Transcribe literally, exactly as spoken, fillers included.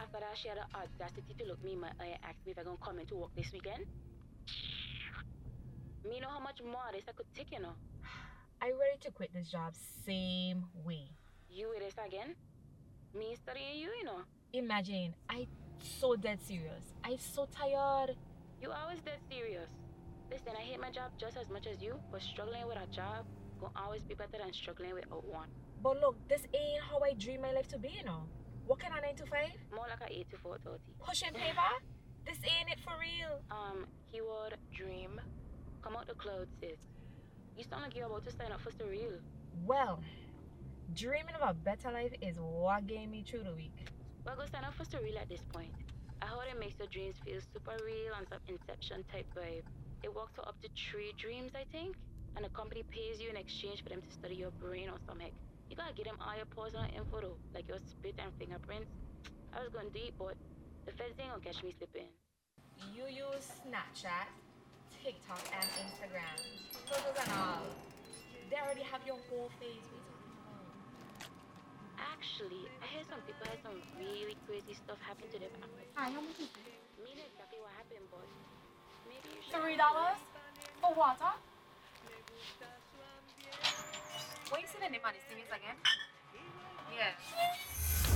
after that, she had the audacity to look me in my eye and ask me if I gonna come into work this weekend. Me know how much more this I could take, you know. I ready to quit this job same way. You with this again? Me studying you, you know. Imagine, I so dead serious. I so tired. You always dead serious. Listen, I hate my job just as much as you, but struggling with a job will always be better than struggling without one. But look, this ain't how I dream my life to be, you know. Working a nine to five, More like a eight to four thirty. pushing paper. This ain't it for real. Um, keyword dream. Come out the clouds, sis. You sound like you're about to sign up for surreal. Well, dreaming of a better life is what gave me through the week. Well, go sign up for surreal at this point. I heard it makes your dreams feel super real and some Inception type vibe. It works for up to three dreams, I think, and the company pays you in exchange for them to study your brain or some heck. You gotta get them all your personal info though, like your spit and fingerprints. I was going deep, but the feds ain't gonna catch me slipping. You use Snapchat, TikTok, and Instagram. Photos and all. They already have your whole face. What are you talking about? Actually, I heard some people had some really crazy stuff happen to them after. Hi, how much is it? Me know exactly what happened, but maybe you should. Three dollars for water? What you see the name on the series again? Yeah.